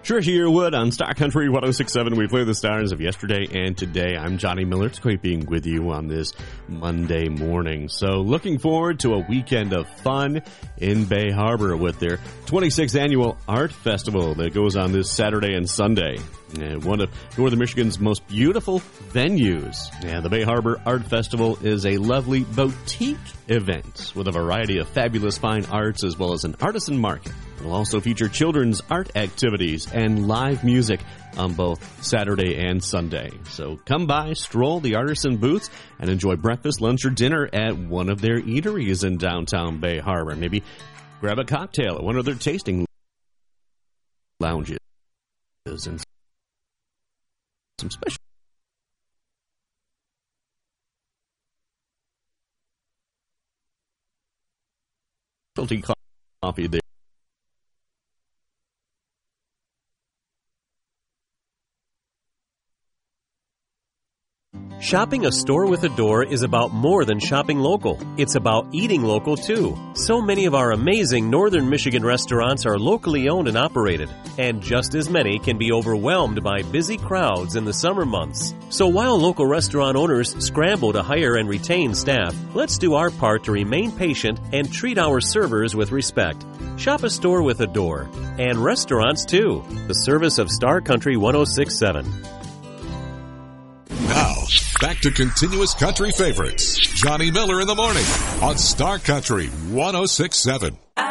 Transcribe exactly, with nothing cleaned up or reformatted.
Sure, Yearwood on Star Country one oh six point seven. We play the stars of yesterday and today. I'm Johnny Miller. It's great being with you on this Monday morning. So looking forward to a weekend of fun in Bay Harbor with their twenty-sixth Annual Art Festival that goes on this Saturday and Sunday. And one of Northern Michigan's most beautiful venues. And the Bay Harbor Art Festival is a lovely boutique event with a variety of fabulous fine arts as well as an artisan market. It will also feature children's art activities and live music on both Saturday and Sunday. So come by, stroll the artisan booths, and enjoy breakfast, lunch, or dinner at one of their eateries in downtown Bay Harbor. Maybe grab a cocktail at one of their tasting lounges and some special specialty coffee there. Shopping a store with a door is about more than shopping local. It's about eating local, too. So many of our amazing Northern Michigan restaurants are locally owned and operated, and just as many can be overwhelmed by busy crowds in the summer months. So while local restaurant owners scramble to hire and retain staff, let's do our part to remain patient and treat our servers with respect. Shop a store with a door. And restaurants, too. The service of Star Country one oh six point seven. Now, back to continuous country favorites. Johnny Miller in the morning on Star Country one oh six point seven.